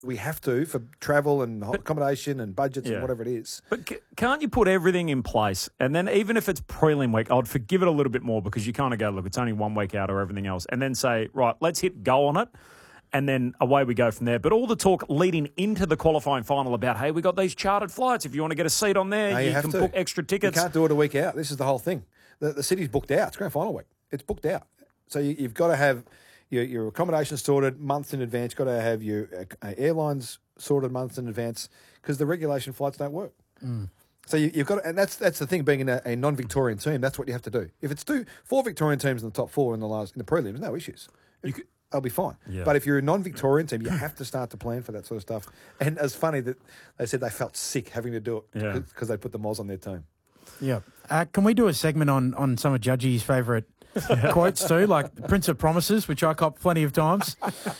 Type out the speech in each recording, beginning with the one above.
we have to for travel and accommodation and budgets and whatever it is. But can't you put everything in place? And then even if it's prelim week, I'd forgive it a little bit more because you kind of go, look, it's only 1 week out or everything else. And then say, right, let's hit go on it. And then away we go from there. But all the talk leading into the qualifying final about, hey, we got these chartered flights. If you want to get a seat on there, you can book extra tickets. You can't do it a week out. This is the whole thing. The city's booked out. It's grand final week. It's booked out. So you've got to have your accommodation sorted months in advance. You've got to have your airlines sorted months in advance because the regulation flights don't work. So you've got to, and that's the thing, being in a non-Victorian team, that's what you have to do. If it's 4 Victorian teams in the top 4 in the prelims, no issues. They'll be fine. Yeah. But if you're a non-Victorian team, you have to start to plan for that sort of stuff. And it's funny that they said they felt sick having to do it because they put the Moz on their team. Yeah. Can we do a segment on some of Judgy's favourite quotes too, like Prince of Promises, which I cop plenty of times.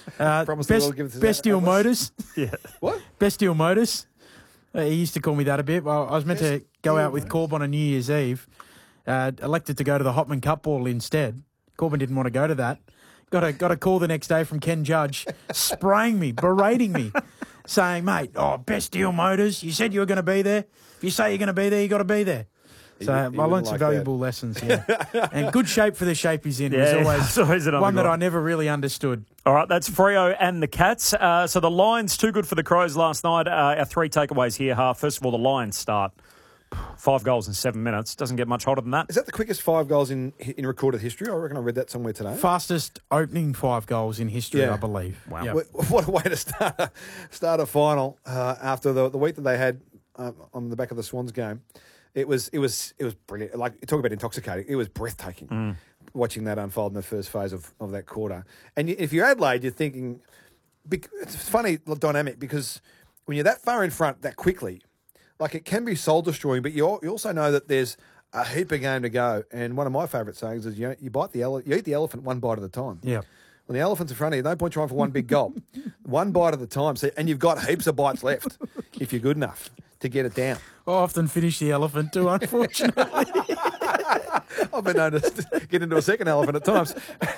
Best Deal Motors. Yeah. What? Best Deal Motors. He used to call me that a bit. Well, I was meant to go out with Corb on a New Year's Eve. Elected to go to the Hopman Cup Ball instead. Corbin didn't want to go to that. Got a call the next day from Ken Judge, spraying me, berating me, saying, mate, Best Deal Motors, you said you were going to be there. If you say you're going to be there, you got to be there. So I learned some valuable lessons, and good shape for the shape he's in was always one that I never really understood. All right, that's Freo and the Cats. So the Lions, too good for the Crows last night. Our 3 takeaways here, half. First of all, the Lions start. 5 goals in 7 minutes. Doesn't get much hotter than that. Is that the quickest 5 goals in recorded history? I reckon I read that somewhere today. Fastest opening 5 goals in history, I believe. Wow. Yep. What a way to start a final after the week that they had on the back of the Swans game. It was brilliant. Like, talk about intoxicating. It was breathtaking watching that unfold in the first phase of that quarter. And if you're Adelaide, you're thinking, it's funny dynamic because when you're that far in front that quickly, like, it can be soul-destroying, but you also know that there's a heap of game to go. And one of my favourite sayings is, you eat the elephant one bite at a time. Yeah. When the elephant's in front of you, no point trying for one big gulp. One bite at a time. So, and you've got heaps of bites left if you're good enough to get it down. I often finish the elephant too, unfortunately. I've been known to get into a second elephant at times.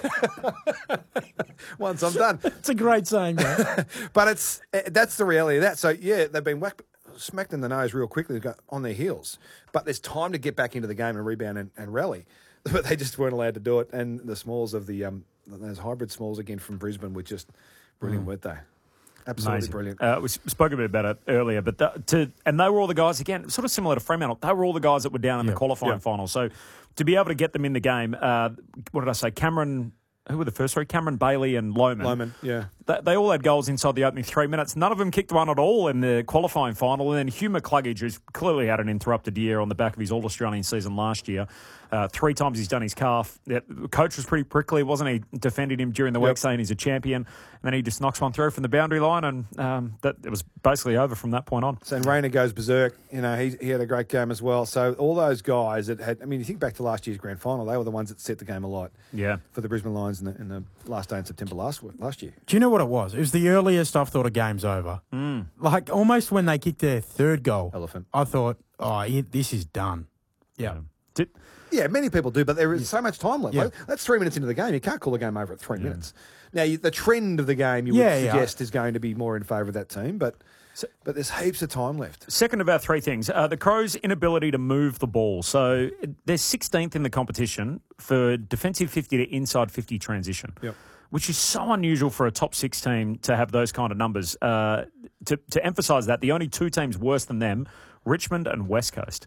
Once I'm done. It's a great saying, mate. But that's the reality of that. So, yeah, they've been smacked in the nose real quickly on their heels. But there's time to get back into the game and rebound and rally. But they just weren't allowed to do it. And the smalls of those hybrid smalls again from Brisbane were just brilliant, weren't they? Absolutely amazing. Brilliant. We spoke a bit about it earlier, but and they were all the guys, again, sort of similar to Fremantle, they were all the guys that were down in the qualifying final. So to be able to get them in the game, what did I say, who were the first 3? Cameron, Bailey and Lohman. Yeah. They all had goals inside the opening 3 minutes. None of them kicked one at all in the qualifying final. And then Hugh McCluggage, who's clearly had an interrupted year on the back of his All-Australian season last year. 3 times he's done his calf. The coach was pretty prickly, wasn't he? Defended him during the week, saying he's a champion. And then he just knocks one through from the boundary line, and it was basically over from that point on. So Rayner goes berserk. You know, he had a great game as well. So all those guys that had, I mean, you think back to last year's grand final, they were the ones that set the game alight. Yeah. For the Brisbane Lions in the last day in September last year. Do you know what it was? It was the earliest I've thought a game's over. Like, almost when they kicked their 3rd goal, elephant, I thought, this is done. Yeah. Yeah, many people do, but there is so much time left. Like, that's 3 minutes into the game. You can't call a game over at 3 minutes. Now, the trend of the game you would suggest is going to be more in favour of that team, but there's heaps of time left. Second of our 3 things, the Crows' inability to move the ball. So they're 16th in the competition for defensive 50 to inside 50 transition, which is so unusual for a top 6 team to have those kind of numbers. To emphasise that, the only 2 teams worse than them, Richmond and West Coast.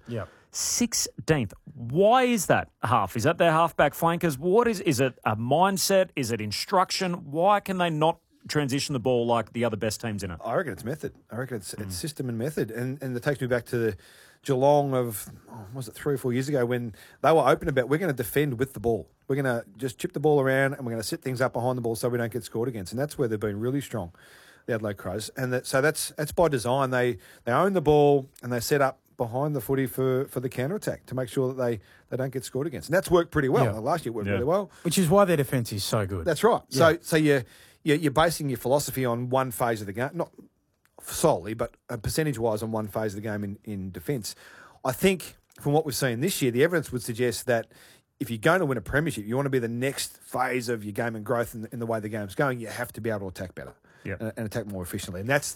16th. Why is that, Half? Is that their halfback flankers? What is it a mindset? Is it instruction? Why can they not transition the ball like the other best teams in it? I reckon it's method. I reckon it's system and method. And it takes me back to the Geelong of, was it 3 or 4 years ago, when they were open about, we're going to defend with the ball. We're going to just chip the ball around and we're going to set things up behind the ball so we don't get scored against. And that's where they've been really strong, the Adelaide Crows. And so that's by design. They own the ball and they set up behind the footy for the counter-attack to make sure that they don't get scored against. And that's worked pretty well. Last year it worked really well. Which is why their defence is so good. That's right. Yeah. So you're basing your philosophy on one phase of the game, not solely, but percentage-wise on one phase of the game in defence. I think from what we've seen this year, the evidence would suggest that if you're going to win a premiership, you want to be the next phase of your game and growth in the way the game's going, you have to be able to attack better. Yep. and attack more efficiently. And that's